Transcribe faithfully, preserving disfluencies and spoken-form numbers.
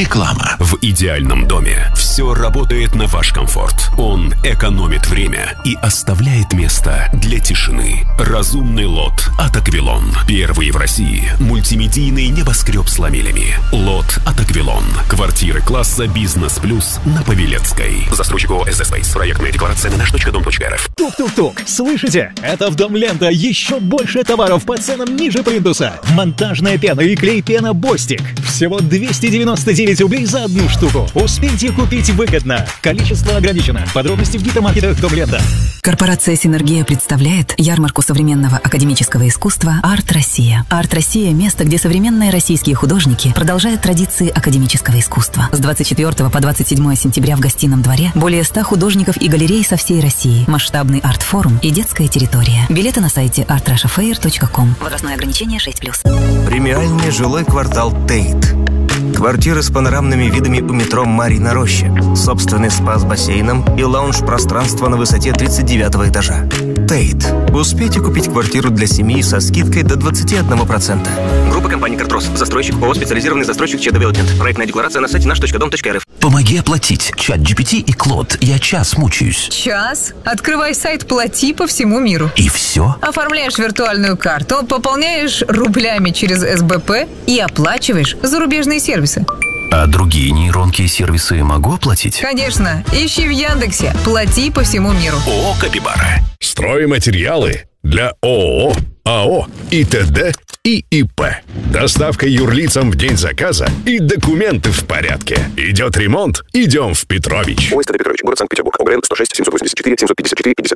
Реклама. В идеальном доме все работает на ваш комфорт. Он экономит время и оставляет место для тишины. Разумный лот от Аквилон. Первый в России мультимедийный небоскреб с ламелями. Лот от Аквилон. Квартиры класса «Бизнес Плюс» на Павелецкой. Застройщик ООО «эс дэ Space». Проектная декларация на наш точка дом точка эр эф. Тук-тук-тук. Слышите? Это в Дом Лента. Еще больше товаров по ценам ниже плинтуса. Монтажная пена и клей-пена «Бостик». Всего двести девяносто девять рублей за одну штуку. Успейте купить выгодно. Количество ограничено. Подробности в гипермаркетах Дом Лента. Корпорация «Синергия» представляет ярмарку современного академического искусства «Арт Россия». «Арт Россия» — место, где современные российские художники продолжают традиции академического искусства. С двадцать четвёртого по двадцать седьмое сентября в Гостином дворе более ста художников и галерей со всей России. Масштабный арт-форум и детская территория. Билеты на сайте арт раша фэйр точка ком. Возрастное ограничение шесть плюс. Премиальный жилой квартал «Тейт». Квартиры с панорамными видами у метро «Марьина Роща», собственный спа с бассейном и лаунж-пространство на высоте тридцать девятого этажа. «Тейт». Успейте купить квартиру для семьи со скидкой до двадцать один процент. Группа компаний «Картрос». Застройщик ООО «Специализированный застройщик Че Девелопмент». Проектная декларация на сайте наш точка дом точка эр эф. Помоги оплатить. Чат джи пи ти и Клод. Я час мучаюсь. Час? Открывай сайт «Плати» по всему миру. И все? Оформляешь виртуальную карту, пополняешь рублями через эс бэ пэ и оплачиваешь зарубежные сервисы. А другие нейронки и сервисы могу оплатить? Конечно. Ищи в Яндексе «Плати по всему миру». ООО «Капибара». Стройматериалы для ООО, АО, ИТД и ИП. Доставка юрлицам в день заказа и документы в порядке. Идет ремонт? Идем в Петрович. ОСТ Петрович, город Санкт-Петербург. ОГРН сто шесть семьсот восемьдесят четыре семьсот пятьдесят четыре пятьдесят